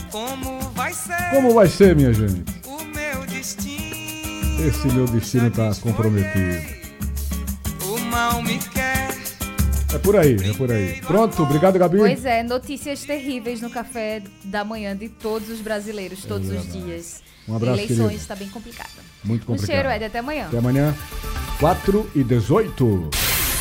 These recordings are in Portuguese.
Como vai ser, minha gente? O meu destino. Esse meu destino está comprometido. O mal me quer. É por aí, é por aí. Pronto, obrigado, Gabi. Pois é, notícias terríveis no café da manhã de todos os brasileiros, todos os dias. Um abraço, Eleições querido. está bem complicado. Muito complicado. Um cheiro, Ed, até amanhã. Até amanhã, 4h18.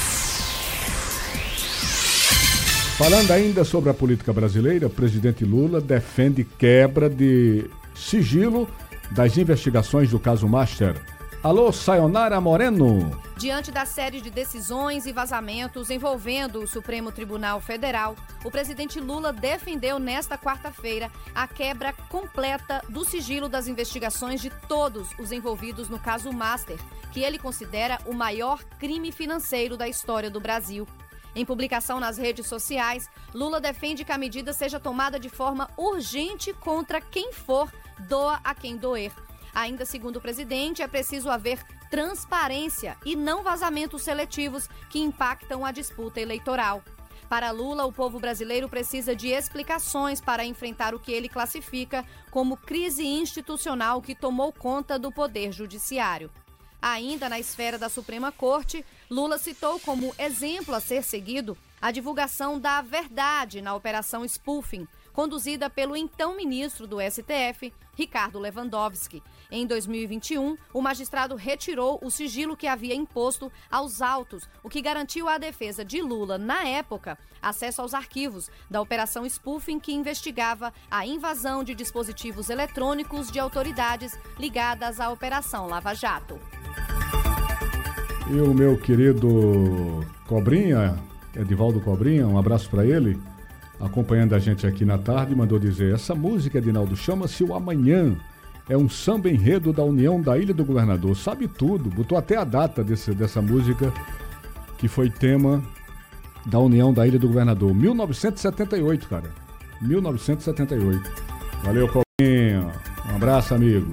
Falando ainda sobre a política brasileira, o presidente Lula defende quebra de sigilo das investigações do caso Master. Alô, Sayonara Moreno. Diante da série de decisões e vazamentos envolvendo o Supremo Tribunal Federal, o presidente Lula defendeu nesta quarta-feira a quebra completa do sigilo das investigações de todos os envolvidos no caso Master, que ele considera o maior crime financeiro da história do Brasil. Em publicação nas redes sociais, Lula defende que a medida seja tomada de forma urgente contra quem for, doa a quem doer. Ainda segundo o presidente, é preciso haver transparência e não vazamentos seletivos que impactam a disputa eleitoral. Para Lula, o povo brasileiro precisa de explicações para enfrentar o que ele classifica como crise institucional que tomou conta do Poder Judiciário. Ainda na esfera da Suprema Corte, Lula citou como exemplo a ser seguido a divulgação da verdade na Operação Spoofing, conduzida pelo então ministro do STF, Ricardo Lewandowski. Em 2021, o magistrado retirou o sigilo que havia imposto aos autos, o que garantiu à defesa de Lula, na época, acesso aos arquivos da Operação Spoofing, que investigava a invasão de dispositivos eletrônicos de autoridades ligadas à Operação Lava Jato. E o meu querido Cobrinha, Edivaldo Cobrinha, um abraço para ele, acompanhando a gente aqui na tarde, mandou dizer: essa música, Edinaldo, chama-se O Amanhã. É um samba enredo da União da Ilha do Governador. Sabe tudo, botou até a data dessa música, que foi tema da União da Ilha do Governador. 1978, cara. 1978. Valeu, Cobrinha. Um abraço, amigo.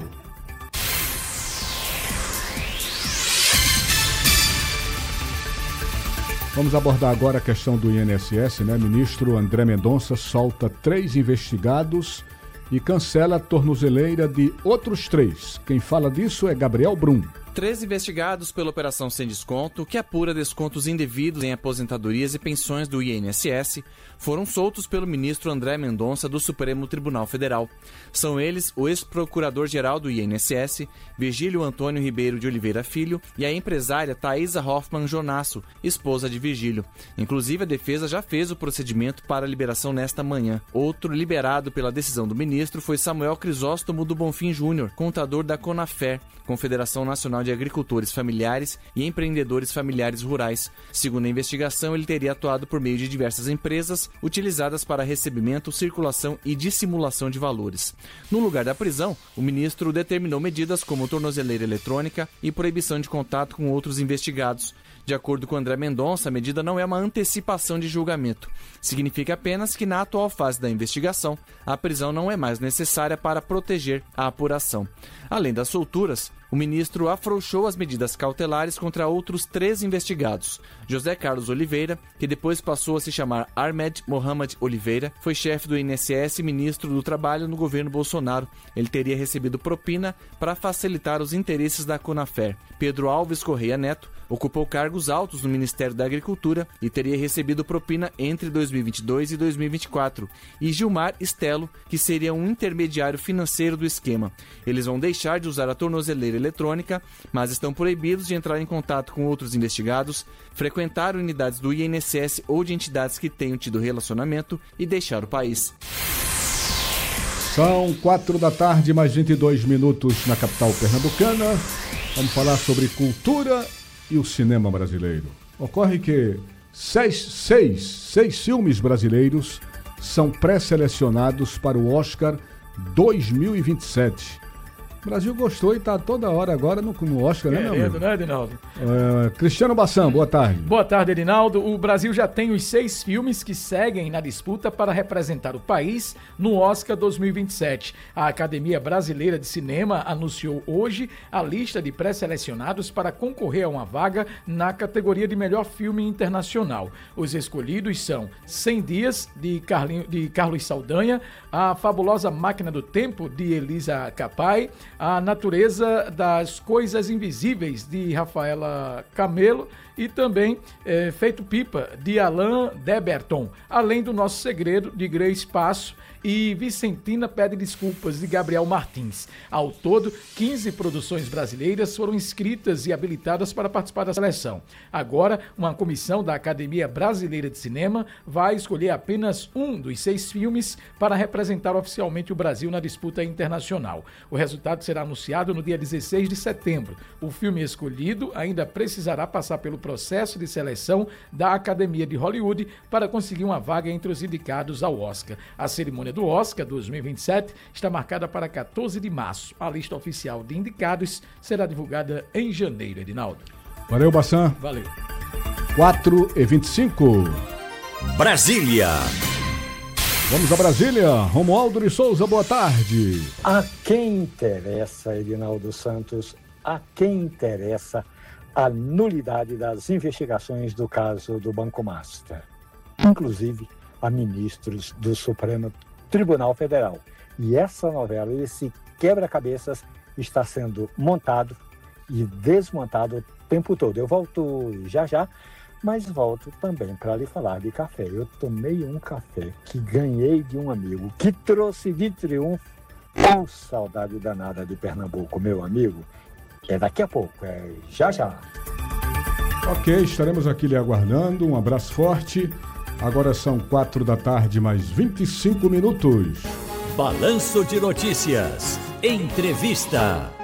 Vamos abordar agora a questão do INSS, né? Ministro André Mendonça solta 3 investigados e cancela a tornozeleira de outros 3. Quem fala disso é Gabriel Brum. 3 investigados pela Operação Sem Desconto, que apura descontos indevidos em aposentadorias e pensões do INSS, foram soltos pelo ministro André Mendonça do Supremo Tribunal Federal. São eles o ex-procurador-geral do INSS, Virgílio Antônio Ribeiro de Oliveira Filho, e a empresária Thaisa Hoffmann Jonasso, esposa de Virgílio. Inclusive, a defesa já fez o procedimento para a liberação nesta manhã. Outro liberado pela decisão do ministro foi Samuel Crisóstomo do Bonfim Júnior, contador da CONAFER, Confederação Nacional de Agricultores Familiares e Empreendedores Familiares Rurais. Segundo a investigação, ele teria atuado por meio de diversas empresas utilizadas para recebimento, circulação e dissimulação de valores. No lugar da prisão, o ministro determinou medidas como tornozeleira eletrônica e proibição de contato com outros investigados. De acordo com André Mendonça, a medida não é uma antecipação de julgamento. Significa apenas que, na atual fase da investigação, a prisão não é mais necessária para proteger a apuração. Além das solturas, o ministro afrouxou as medidas cautelares contra outros 3 investigados. José Carlos Oliveira, que depois passou a se chamar Ahmed Mohamed Oliveira, foi chefe do INSS e ministro do Trabalho no governo Bolsonaro. Ele teria recebido propina para facilitar os interesses da CONAFER. Pedro Alves Correia Neto ocupou cargos altos no Ministério da Agricultura e teria recebido propina entre 2022 e 2024. E Gilmar Stelo, que seria um intermediário financeiro do esquema. Eles vão deixar de usar a tornozeleira eletrônica, mas estão proibidos de entrar em contato com outros investigados, frequentar unidades do INSS ou de entidades que tenham tido relacionamento e deixar o país. São 4 da tarde, mais 22 minutos na capital pernambucana. Vamos falar sobre cultura e o cinema brasileiro. Ocorre que seis filmes brasileiros são pré-selecionados para o Oscar 2027. O Brasil gostou e está toda hora agora no Oscar, né, meu amigo? Né, Edinaldo? Cristiano Bassan, boa tarde. Boa tarde, Edinaldo. O Brasil já tem os 6 filmes que seguem na disputa para representar o país no Oscar 2027. A Academia Brasileira de Cinema anunciou hoje a lista de pré-selecionados para concorrer a uma vaga na categoria de melhor filme internacional. Os escolhidos são 100 Dias, de Carlos Saldanha, A Fabulosa Máquina do Tempo, de Elisa Capai, A Natureza das Coisas Invisíveis, de Rafaela Camelo, e também Feito Pipa, de Alain Deberton, além do Nosso Segredo, de Grace Passo, e Vicentina Pede Desculpas, de Gabriel Martins. Ao todo, 15 produções brasileiras foram inscritas e habilitadas para participar da seleção. Agora, uma comissão da Academia Brasileira de Cinema vai escolher apenas um dos 6 filmes para representar oficialmente o Brasil na disputa internacional. O resultado será anunciado no dia 16 de setembro. O filme escolhido ainda precisará passar pelo processo de seleção da Academia de Hollywood para conseguir uma vaga entre os indicados ao Oscar. A cerimônia do Oscar 2027 está marcada para 14 de março. A lista oficial de indicados será divulgada em janeiro, Edinaldo. Valeu, Bassan. Valeu. 4h25. Brasília. Vamos a Brasília. Romualdo de Souza, boa tarde. A quem interessa, Edinaldo Santos, a quem interessa a nulidade das investigações do caso do Banco Master, inclusive a ministros do Supremo Tribunal Federal. E essa novela, esse quebra-cabeças, está sendo montado e desmontado o tempo todo. Eu volto já, mas volto também para lhe falar de café. Eu tomei um café que ganhei de um amigo, que trouxe de triunfo. Saudade danada de Pernambuco, meu amigo. É daqui a pouco, já. Ok, estaremos aqui lhe aguardando. Um abraço forte. Agora são 4h mais 25 minutos. Balanço de Notícias. Entrevista.